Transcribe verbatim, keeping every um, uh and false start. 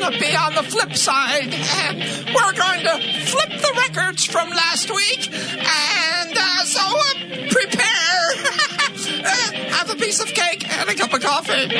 to be on the flip side. And we're going to flip the records from last week. And uh, so uh, prepare. uh, have a piece of cake and a cup of coffee.